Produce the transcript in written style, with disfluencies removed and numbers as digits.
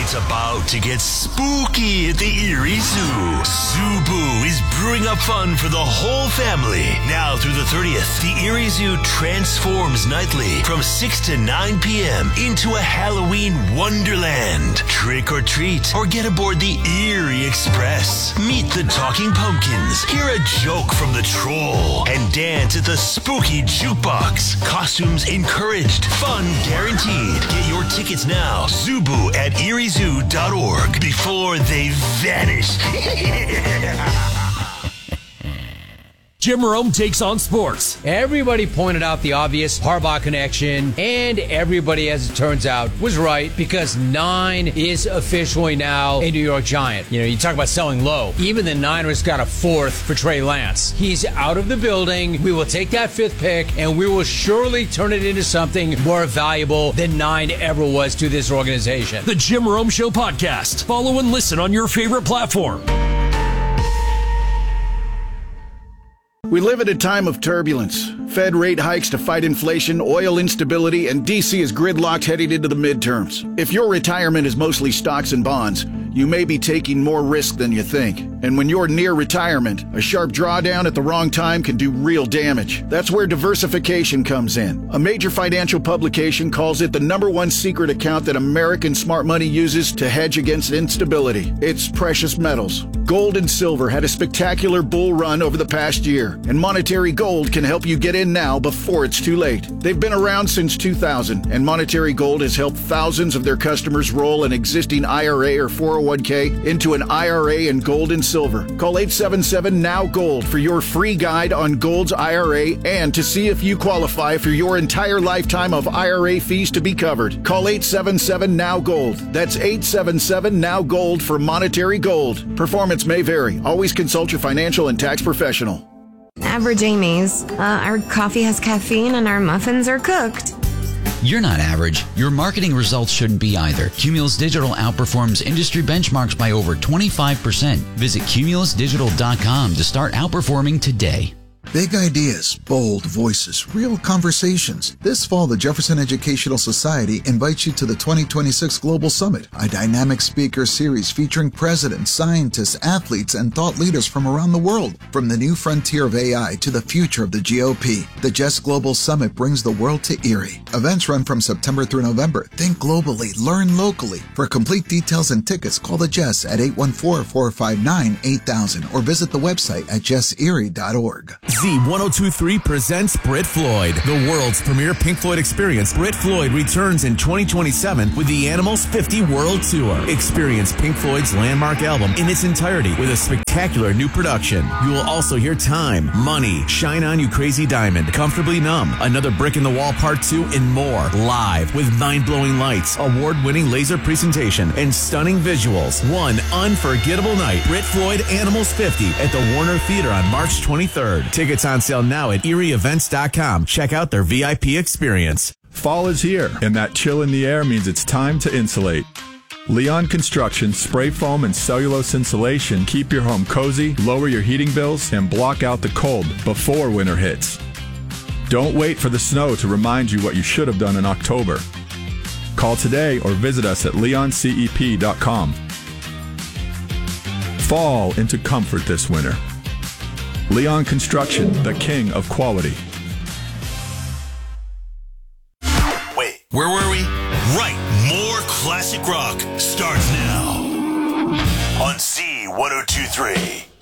It's about to get spooky at the Erie Zoo. Zoo Boo is brewing up fun for the whole family. Now through the 30th, the Erie Zoo transforms nightly from 6 to 9 p.m. into a Halloween wonderland. Trick or treat, or get aboard the Erie Express. Meet the talking pumpkins, hear a joke from the troll, and dance at the spooky jukebox. Costumes encouraged, fun guaranteed. Get your tickets now. Zubu at eriezoo.org before they vanish. Jim Rome takes on sports. Everybody pointed out the obvious Harbaugh connection, and everybody, as it turns out, was right, because 9 is officially now a New York Giant. You know, you talk about selling low. Even the Niners got a 4th for Trey Lance. He's out of the building. We will take that 5th pick, and we will surely turn it into something more valuable than 9 ever was to this organization. The Jim Rome Show podcast. Follow and listen on your favorite platform. We live at a time of turbulence. Fed rate hikes to fight inflation, oil instability, and D.C. is gridlocked heading into the midterms. If your retirement is mostly stocks and bonds, you may be taking more risk than you think. And when you're near retirement, a sharp drawdown at the wrong time can do real damage. That's where diversification comes in. A major financial publication calls it the #1 secret account that American smart money uses to hedge against instability. It's precious metals. Gold and silver had a spectacular bull run over the past year, and Monetary Gold can help you get in now before it's too late. They've been around since 2000, and Monetary Gold has helped thousands of their customers roll an existing IRA or 401k into an IRA in gold and silver. Call 877-NOW-GOLD for your free guide on Gold's IRA and to see if you qualify for your entire lifetime of IRA fees to be covered. Call 877-NOW-GOLD. That's 877-NOW-GOLD for Monetary Gold. Performance may vary. Always consult your financial and tax professional. Average Amy's. Our coffee has caffeine and our muffins are cooked. You're not average. Your marketing results shouldn't be either. Cumulus Digital outperforms industry benchmarks by over 25%. Visit cumulusdigital.com to start outperforming today. Big ideas, bold voices, real conversations. This fall, the Jefferson Educational Society invites you to the 2026 Global Summit, a dynamic speaker series featuring presidents, scientists, athletes, and thought leaders from around the world. From the new frontier of AI to the future of the GOP, the JES Global Summit brings the world to Erie. Events run from September through November. Think globally, learn locally. For complete details and tickets, call the JES at 814-459-8000 or visit the website at jeserie.org. Z1023 presents Brit Floyd, the world's premier Pink Floyd experience. Brit Floyd returns in 2027 with the Animals 50 World Tour. Experience Pink Floyd's landmark album in its entirety with a spectacular new production. You will also hear Time, Money, Shine On You Crazy Diamond, Comfortably Numb, Another Brick in the Wall Part 2, and more. Live with mind-blowing lights, award-winning laser presentation, and stunning visuals. One unforgettable night. Brit Floyd Animals 50 at the Warner Theater on March 23rd. Tickets on sale now at erieevents.com. Check out their VIP experience. Fall is here, and that chill in the air means it's time to insulate. Leon Construction spray foam and cellulose insulation keep your home cozy, lower your heating bills, and block out the cold before winter hits. Don't wait for the snow to remind you what you should have done in October. Call today or visit us at leoncep.com. Fall into comfort this winter. Leon Construction, the king of quality. Wait, where were we? Right, more classic rock starts now on Z1023.